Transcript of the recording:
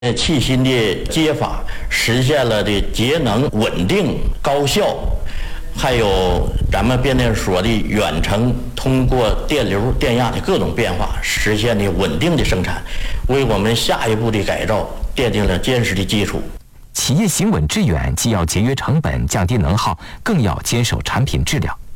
气芯的接法，实现了的节能、稳定、高效，还有咱们变电所的远程通过电流、电压的各种变化，实现的稳定的生产，为我们下一步的改造奠定了坚实的基础。 企业行稳致远，既要节约成本、降低能耗，更要坚守产品质量。